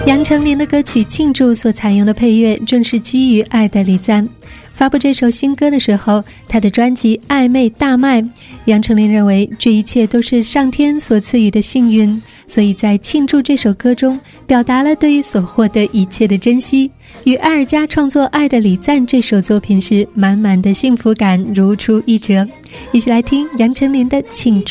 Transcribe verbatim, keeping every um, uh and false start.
杨丞琳的歌曲《庆祝》所采用的配乐正是基于《爱的礼赞》。发布这首新歌的时候，他的专辑《暧昧大卖》，杨丞琳认为这一切都是上天所赐予的幸运，所以在《庆祝》这首歌中表达了对于所获得一切的珍惜。与艾尔加创作《爱的礼赞》这首作品时，满满的幸福感如出一辙。一起来听杨丞琳的《庆祝》。